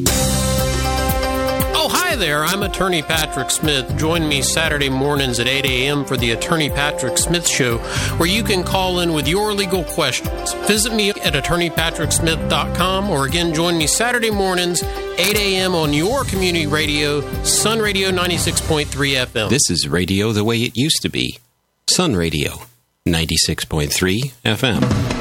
Oh, hi there. I'm Attorney Patrick Smith. Join me Saturday mornings at 8 a.m. for the Attorney Patrick Smith Show, where you can call in with your legal questions. Visit me at attorneypatricksmith.com, or again, join me Saturday mornings, 8 a.m. on your community radio, Sun Radio 96.3 FM. This is radio the way it used to be. Sun Radio 96.3 FM.